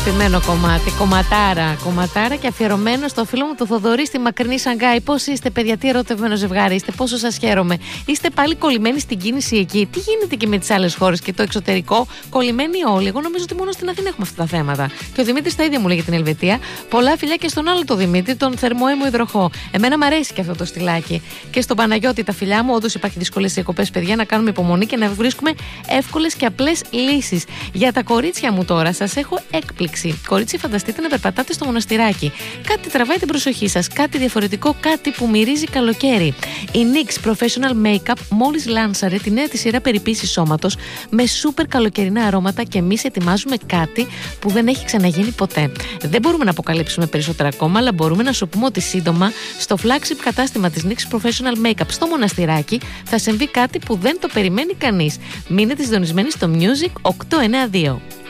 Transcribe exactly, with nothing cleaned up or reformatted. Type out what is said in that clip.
Αγαπημένο κομμάτι, κομματάρα, κομματάρα και αφιερωμένο στο φίλο μου το Θοδωρή στη μακρινή Σανγκάη. Πώς είστε, παιδιά, τι ερωτευμένο ζευγάρι είστε, πόσο σας χαίρομαι. Είστε πάλι κολλημένοι στην κίνηση εκεί. Τι γίνεται και με τις άλλες χώρες και το εξωτερικό, κολλημένοι όλοι. Εγώ νομίζω ότι μόνο στην Αθήνα έχουμε αυτά τα θέματα. Και ο Δημήτρης τα ίδια μου λέει για την Ελβετία. Πολλά φιλιά και στον άλλο το Δημήτρη, τον θερμόαιμο υδροχό. Εμένα μου αρέσει και αυτό το στυλάκι. Και στον Παναγιώτη τα φιλιά μου, όντως υπάρχει δυσκολία στις διακοπές, παιδιά, να κάνουμε υπομονή και να βρίσκουμε εύκολες και απλές λύσεις. Για τα κορίτσια μου τώρα, σας έχω έκπληξη. Κορίτσι, φανταστείτε να περπατάτε στο μοναστηράκι. Κάτι τραβάει την προσοχή σας, κάτι διαφορετικό, κάτι που μυρίζει καλοκαίρι. Η νίξ Professional Makeup μόλις λάνσαρε τη νέα της σειρά περιποίησης σώματος με σούπερ καλοκαιρινά αρώματα και εμείς ετοιμάζουμε κάτι που δεν έχει ξαναγίνει ποτέ. Δεν μπορούμε να αποκαλύψουμε περισσότερα ακόμα, αλλά μπορούμε να σου πούμε ότι σύντομα στο flagship κατάστημα της νίξ Professional Makeup στο μοναστηράκι θα συμβεί κάτι που δεν το περιμένει κανείς. Μείνετε συντονισμένοι στο Music οκτακόσια ενενήντα δύο.